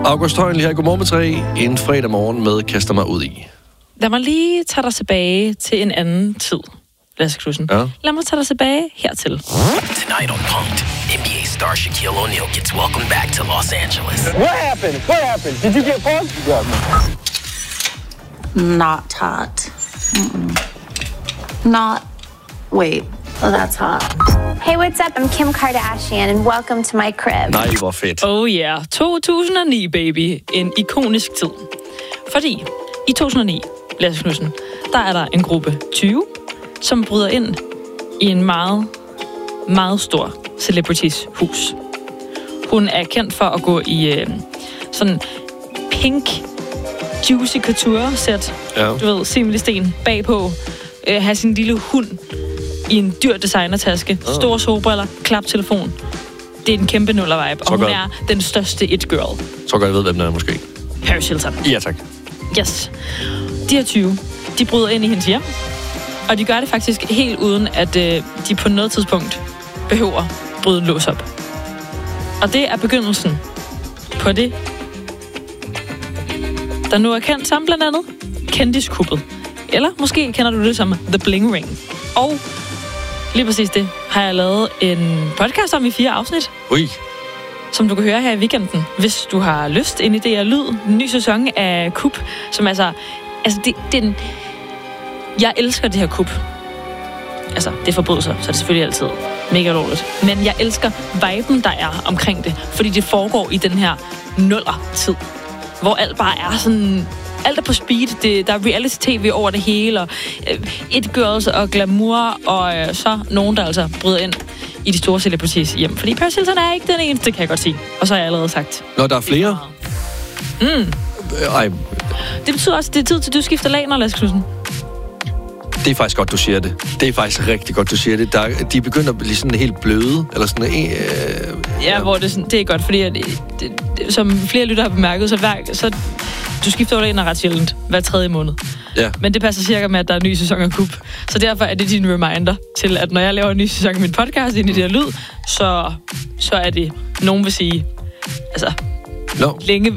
August Højen lige her. Godmorgen med 3. En fredag morgen med kaster mig ud i. Lad mig lige tage dig tilbage til en anden tid, Lasse Knudsen. Ja. Lad mig tage dig tilbage hertil. Tonight on Punk'd, NBA star Shaquille O'Neal gets welcomed back to Los Angeles. What happened? What happened? Did you get punked? Not hot. Not. Wait. Oh, that's hot. Hey, what's up? I'm Kim Kardashian, and welcome to my crib. Nej, hvor fedt. Oh yeah, 2009, baby. En ikonisk tid. Fordi i 2009, Lasse Knudsen, der er der en gruppe 20, som bryder ind i en meget, meget stor celebrities hus. Hun er kendt for at gå i sådan pink, juicy couture-sæt. Ja. Du ved, simmelsten bagpå. Have sin lille hund i en dyr designertaske. Store solbriller, klaptelefon. Det er en kæmpe nuller-vibe. Og hun godt. er den største it-girl. Så godt, jeg ved, hvem der er måske. Paris Hilton. Ja, tak. Yes. De her 20, de bryder ind i hendes hjem. Og de gør det faktisk helt uden, at de på noget tidspunkt behøver bryde en lås op. Og det er begyndelsen på det, der nu er kendt som blandt andet kendiskuppet. Eller måske kender du det som The Bling Ring. Og lige præcis det har jeg lavet en podcast om i 4 afsnit, Ui. som du kan høre her i weekenden, hvis du har lyst. En idé af lyd. En ny sæson af Kup, som altså jeg elsker det her Kup. Altså, det er forbrydelser, så er det selvfølgelig altid mega lovligt. Men jeg elsker viben, der er omkring det, fordi det foregår i den her nuller-tid, hvor alt bare er sådan... Alt er på speed, der er reality-tv over det hele, og it-girls og glamour, og så nogen, der altså bryder ind i de store celebrities hjem. Fordi Paris Hilton er ikke den eneste, kan jeg godt sige. Og så har jeg allerede sagt. Nå, der er flere? Ej, Det betyder også, at det er tid til, at du skifter laner, Lasse Knudsen. det er faktisk godt, du siger det. Det er faktisk rigtig godt, du siger det. De begynder at blive sådan helt bløde, eller sådan... Ja, hvor det er godt, fordi at, som flere lytter har bemærket, så du skifter over laner ret sjældent hver 3. måned. Ja. Men det passer cirka med, at der er en ny sæson af Kup. Så derfor er det din reminder til, at når jeg laver en ny sæson af min podcast ind i det her lyd, så er det, nogen vil sige, altså, længe,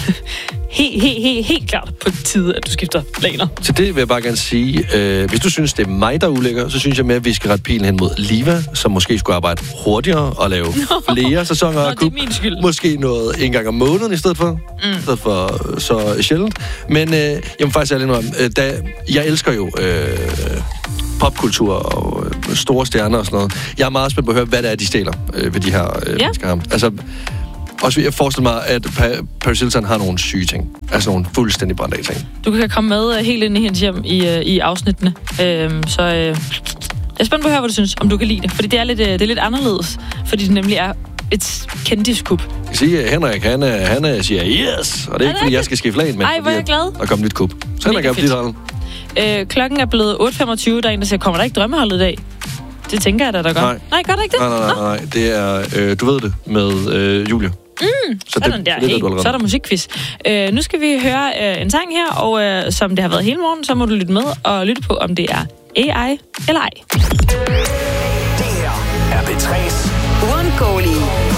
helt klart på tide, at du skifter laner. Til det vil jeg bare gerne sige, hvis du synes, det er mig, der er ulækker, så synes jeg med, at vi skal rette pilen hen mod Liva, som måske skulle arbejde hurtigere og lave flere sæsoner af Kup. Det er min skyld. Måske noget en gang om måneden i stedet for. I stedet for så sjældent. Men jeg må faktisk ærlig indrømme, jeg elsker jo popkultur og store stjerner og sådan noget. Jeg er meget spændt på at høre, hvad det er, de stjæler ved de her mennesker her. Altså, også jeg forestiller mig, at Paris Hilton har nogle syge ting. Altså nogle fuldstændig brændte af ting. Du kan komme med helt ind i hendes hjem i afsnittene. Jeg er spændt på at høre, hvad du synes, om du kan lide det. Fordi det er lidt anderledes. Fordi det nemlig er et kendiskup. Jeg kan sige, at Henrik, han siger yes. Og det er ikke, fordi jeg skal skifte lag, men ej, hvor er jeg glad. Der kommer nyt kup. Så Henrik er på dit hold. Klokken er blevet 8.25. Der er en, der siger, kommer der ikke drømmeholdet i dag? Det tænker jeg da, der gør. Nej, gør der ikke det? Nej. Det er, du ved det, med Julie. Så er der musikquiz. Nu skal vi høre en sang her, og som det har været hele morgen, så må du lytte med og lytte på, om det er AI eller ej. Det her er P3's Uundgåelige.